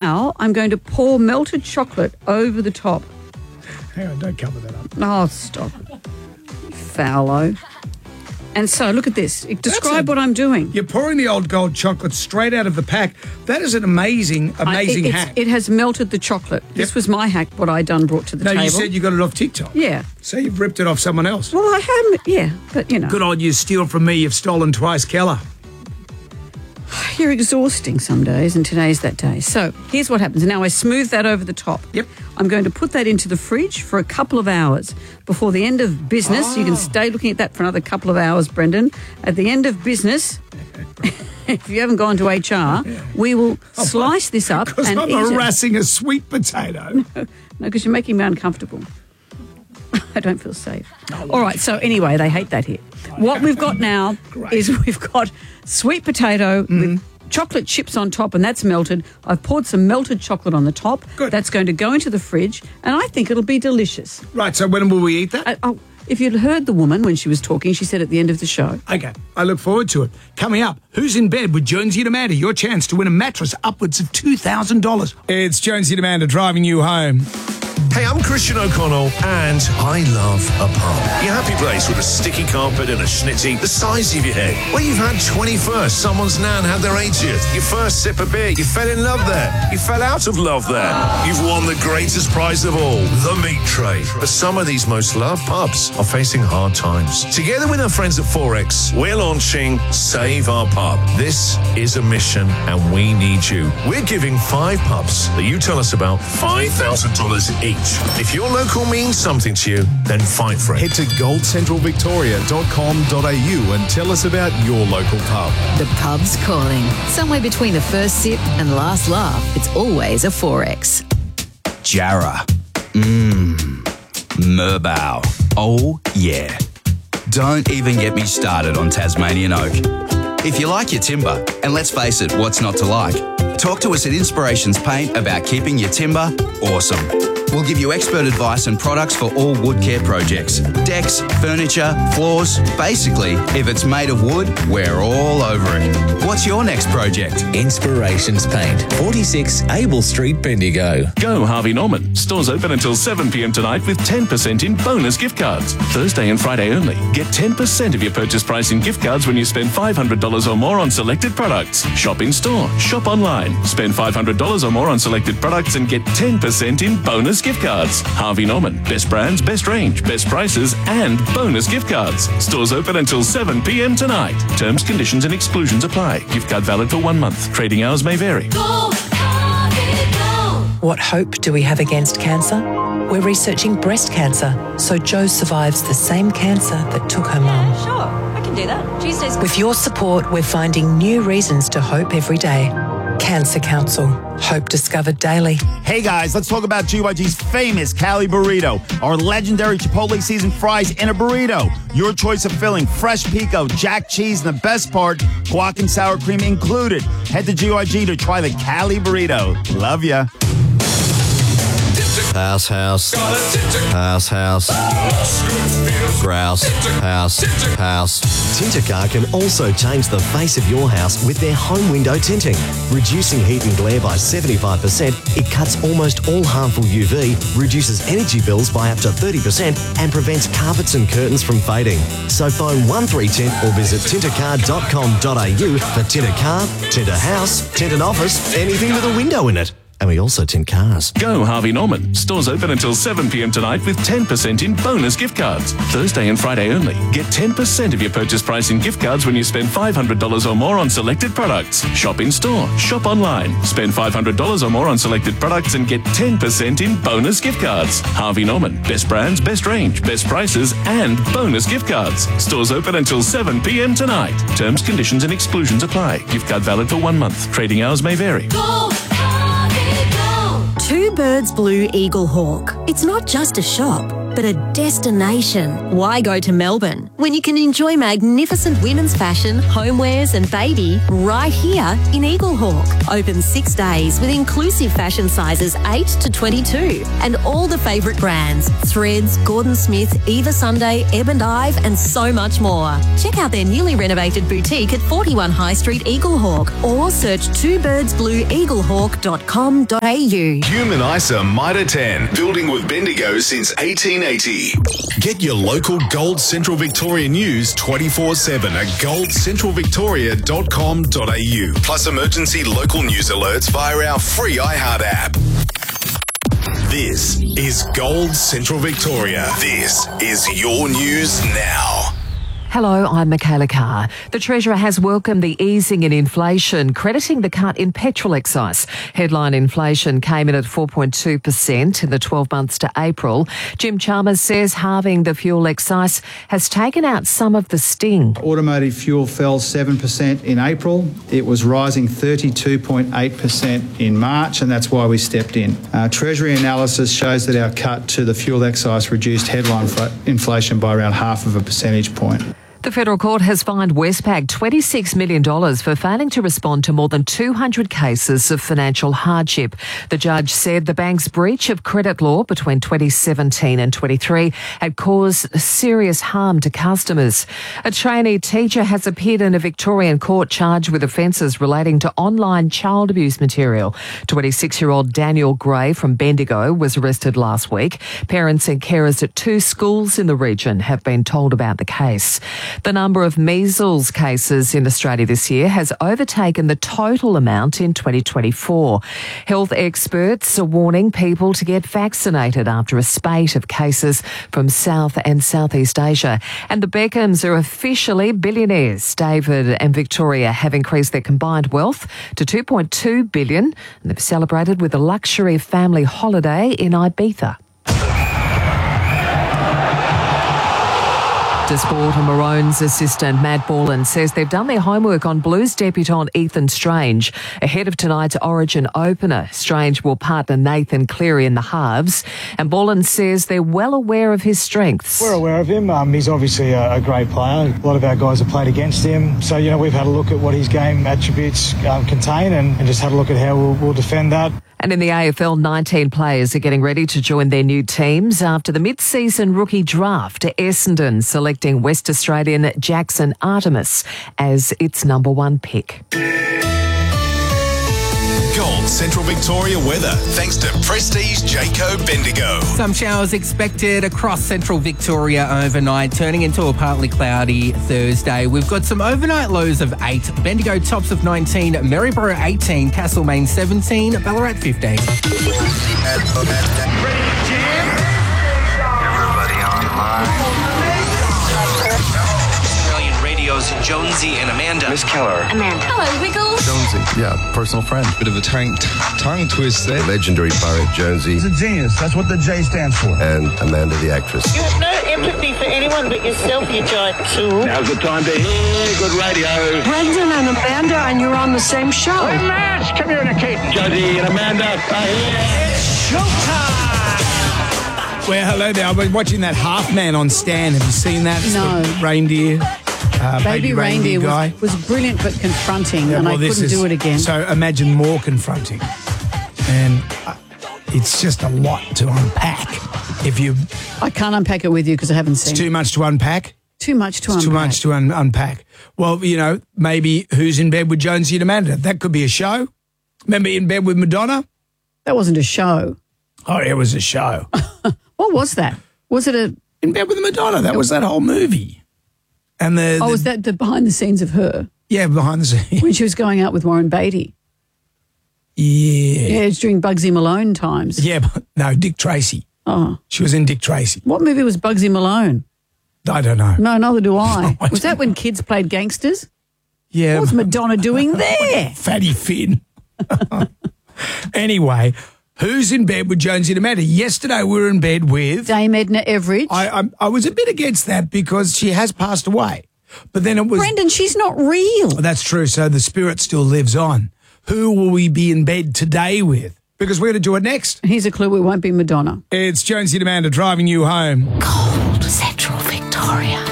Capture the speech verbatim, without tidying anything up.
now I'm going to pour melted chocolate over the top. Hang on, don't cover that up. Oh, stop. Foulo. And so, look at this. Describe a- what I'm doing. You're pouring the old gold chocolate straight out of the pack. That is an amazing, amazing I, it, it's- hack. It has melted the chocolate. This Yep. was my hack, what I done brought to the no, table. you said you got it off TikTok. Yeah. So you've ripped it off someone else. Well, I haven't, yeah, but, you know. Good old you steal from me, you've stolen twice, Keller. You're exhausting some days, and today's that day. So here's what happens. Now I smooth that over the top. Yep. I'm going to put that into the fridge for a couple of hours before the end of business. Oh. You can stay looking at that for another couple of hours, Brendan. At the end of business, if you haven't gone to H R, we will slice this up Because and I'm eat it. harassing a sweet potato. No, because you're making me uncomfortable. I don't feel safe. All right, so anyway, they hate that here. What we've got now Great. is we've got sweet potato with chocolate chips on top, and that's melted. I've poured some melted chocolate on the top. Good. That's going to go into the fridge, and I think it'll be delicious. Right, so when will we eat that? I, oh, if you'd heard the woman when she was talking, she said at the end of the show. Okay, I look forward to it. Coming up, Who's in Bed with Jonesy and Amanda? Your chance to win a mattress upwards of two thousand dollars. It's Jonesy and Amanda driving you home. Hey, I'm Christian O'Connell, and I love a pub. Your happy place with a sticky carpet and a schnitty the size of your head. Where you've had twenty-first, someone's nan had their eightieth. Your first sip of beer, you fell in love there. You fell out of love there. You've won the greatest prize of all, the meat tray. But some of these most loved pubs are facing hard times. Together with our friends at Forex, we're launching Save Our Pub. This is a mission, and we need you. We're giving five pubs that you tell us about five thousand dollars each. If your local means something to you, then fight for it. Head to gold central victoria dot com dot a u and tell us about your local pub. The pub's calling. Somewhere between the first sip and last laugh, it's always a Forex. Jarrah. Mmm. Merbau. Oh, yeah. Don't even get me started on Tasmanian oak. If you like your timber, and let's face it, what's not to like? Talk to us at Inspirations Paint about keeping your timber awesome. We'll give you expert advice and products for all wood care projects. Decks, furniture, floors. Basically, if it's made of wood, we're all over it. What's your next project? Inspirations Paint, forty-six Abel Street, Bendigo. Go Harvey Norman. Stores open until seven p m tonight with ten percent in bonus gift cards. Thursday and Friday only. Get ten percent of your purchase price in gift cards when you spend five hundred dollars or more on selected products. Shop in store. Shop online. Spend five hundred dollars or more on selected products and get ten percent in bonus gift cards. Harvey Norman. Best brands, best range, best prices, and bonus gift cards. Stores open until seven p m tonight. Terms, conditions, and exclusions apply. Gift card valid for one month. Trading hours may vary. What hope do we have against cancer? We're researching breast cancer, so Jo survives the same cancer that took her mum. Sure, I can do that. Tuesdays. With your support, we're finding new reasons to hope every day. Cancer Council. Hope discovered daily. Hey guys, let's talk about G Y G's famous Cali Burrito. Our legendary Chipotle seasoned fries in a burrito. Your choice of filling, fresh pico, jack cheese, and the best part, guac and sour cream included. Head to G Y G to try the Cali Burrito. Love ya. House, house, house, house, grouse, house, house. Tintercar can also change the face of your house with their home window tinting. Reducing heat and glare by seventy-five percent, it cuts almost all harmful U V, reduces energy bills by up to thirty percent, and prevents carpets and curtains from fading. So phone one three tint or visit tintercar dot com dot a u for Tinter Car, Tinter House, Tinter Office, anything with a window in it. And we also tint cars. Go Harvey Norman. Stores open until seven p m tonight with ten percent in bonus gift cards. Thursday and Friday only. Get ten percent of your purchase price in gift cards when you spend five hundred dollars or more on selected products. Shop in store. Shop online. Spend five hundred dollars or more on selected products and get ten percent in bonus gift cards. Harvey Norman. Best brands, best range, best prices, and bonus gift cards. Stores open until seven p m tonight. Terms, conditions, and exclusions apply. Gift card valid for one month. Trading hours may vary. Two Birds Blue Eagle Hawk. It's not just a shop, but a destination. Why go to Melbourne when you can enjoy magnificent women's fashion, homewares and baby right here in Eaglehawk? Open six days with inclusive fashion sizes eight to twenty-two and all the favourite brands, Threads, Gordon Smith, Eva Sunday, Ebb and Ive and so much more. Check out their newly renovated boutique at forty-one High Street, Eaglehawk, or search two birds blue eaglehawk dot com dot a u. Human ISA Mitre ten, building with Bendigo since eighteen eighty. Get your local Gold Central Victoria news twenty-four seven at gold central victoria dot com dot a u. Plus emergency local news alerts via our free iHeart app. This is Gold Central Victoria. This is your news now. Hello, I'm Michaela Carr. The Treasurer has welcomed the easing in inflation, crediting the cut in petrol excise. Headline inflation came in at four point two percent in the twelve months to April. Jim Chalmers says halving the fuel excise has taken out some of the sting. Automotive fuel fell seven percent in April. It was rising thirty-two point eight percent in March, and that's why we stepped in. Uh, Treasury analysis shows that our cut to the fuel excise reduced headline fl- inflation by around half of a percentage point. The federal court has fined Westpac twenty-six million dollars for failing to respond to more than two hundred cases of financial hardship. The judge said the bank's breach of credit law between twenty seventeen and twenty-three had caused serious harm to customers. A trainee teacher has appeared in a Victorian court charged with offences relating to online child abuse material. twenty-six-year-old Daniel Gray from Bendigo was arrested last week. Parents and carers at two schools in the region have been told about the case. The number of measles cases in Australia this year has overtaken the total amount in twenty twenty-four. Health experts are warning people to get vaccinated after a spate of cases from South and Southeast Asia. And the Beckhams are officially billionaires. David and Victoria have increased their combined wealth to two point two billion dollars, and they've celebrated with a luxury family holiday in Ibiza. To sport, and Maroons assistant Matt Borland says they've done their homework on Blues debutant Ethan Strange ahead of tonight's Origin opener. Strange will partner Nathan Cleary in the halves, and Borland says they're well aware of his strengths. We're aware of him. Um, he's obviously a, a great player. A lot of our guys have played against him. So, you know, we've had a look at what his game attributes um, contain and, and just had a look at how we'll, we'll defend that. And in the A F L, nineteen players are getting ready to join their new teams after the mid-season rookie draft. Essendon selecting West Australian Jackson Artemis as its number one pick. Gold Central Victoria weather, thanks to Prestige Jayco Bendigo. Some showers expected across central Victoria overnight, turning into a partly cloudy Thursday. We've got some overnight lows of eight. Bendigo tops of nineteen, Maryborough eighteen, Castlemaine seventeen, Ballarat fifteen. Everybody online. Jonesy and Amanda. Miss Keller. Amanda. Hello, Wiggles. Jonesy, yeah, personal friend. Bit of a tongue, tongue twist there. Legendary poet Jonesy. He's a genius. That's what the J stands for. And Amanda, the actress. You have no empathy for anyone but yourself, you giant tool. Now's the time to hear good radio. Brendan and Amanda, and you're on the same show. We're match communicate. Jonesy and Amanda are here. It's showtime. Well, hello there. I was watching that Half Man on Stan. Have you seen that? It's No. the reindeer. Uh, Baby, baby Reindeer, reindeer guy. was, was brilliant but confronting, Yeah, and well, I this couldn't is- do it again. So imagine more confronting. And uh, it's just a lot to unpack. If you, I can't unpack it with you because I haven't seen It's it. too much to unpack. Too much to It's too unpack. much to un- unpack. Well, you know, maybe Who's in Bed with Jonesy and Amanda? That could be a show. Remember In Bed with Madonna? That wasn't a show. Oh, it was a show. What was that? Was it a... In Bed with Madonna. That was that whole movie. And the, Oh, the was that the behind the scenes of her yeah, behind the scenes. when she was going out with Warren Beatty? Yeah. Yeah, it's during Bugsy Malone times. Yeah, but no, Dick Tracy. Oh. She was in Dick Tracy. What movie was Bugsy Malone? I don't know. No, neither do I. Was that when kids played gangsters? Yeah. What was Madonna doing there? Fatty Finn. Anyway, Who's in Bed with Jonesy and Amanda? Yesterday we were in bed with Dame Edna Everidge. I, I I was a bit against that because she has passed away. But then it was Brendan, she's not real. That's true. So the spirit still lives on. Who will we be in bed today with? because we're going to do it next. Here's a clue, we won't be Madonna. It's Jonesy and Amanda driving you home. Cold Central Victoria.